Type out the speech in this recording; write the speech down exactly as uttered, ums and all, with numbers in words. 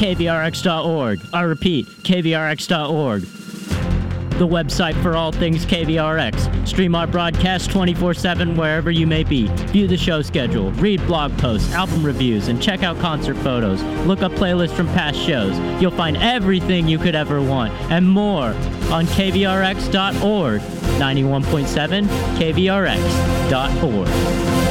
K V R X dot org. I repeat, K V R X dot org. The website for all things K V R X. Stream our broadcast twenty-four seven wherever you may be. View the show schedule, read blog posts, album reviews, and check out concert photos. Look up playlists from past shows. You'll find everything you could ever want, and more, on K V R X dot org. ninety-one point seven K V R X dot org.